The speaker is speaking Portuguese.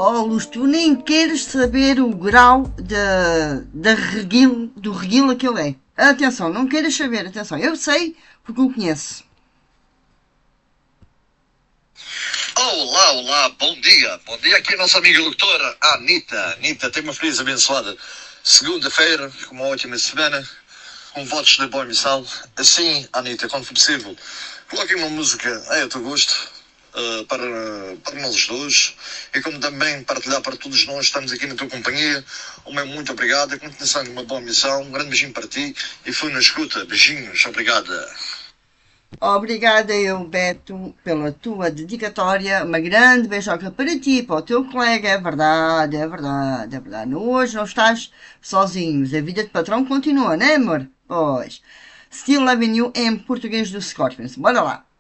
Oh, Luz, tu nem queres saber o grau do reguilo que ele é. Atenção, não queiras saber, atenção. Eu sei porque o conheço. Olá, olá, bom dia. Bom dia aqui a nossa amiga doutora Anitta. Anitta, tenha uma feliz, abençoada segunda-feira, com uma ótima semana, com votos de boa missão. Assim, Anitta, quando for possível, coloquem uma música a teu gosto, para nós dois, e como também partilhar para todos nós, estamos aqui na tua companhia. O meu muito obrigado, a continuação de uma boa missão, um grande beijinho para ti, e fui na escuta. Beijinhos, obrigada. Obrigada eu, Beto, pela tua dedicatória. Uma grande beijoca para ti, para o teu colega. É verdade, é verdade, é verdade. Hoje não estás sozinhos. A vida de patrão continua, né, amor? Pois. Still Loving You em português do Scorpions. Bora lá.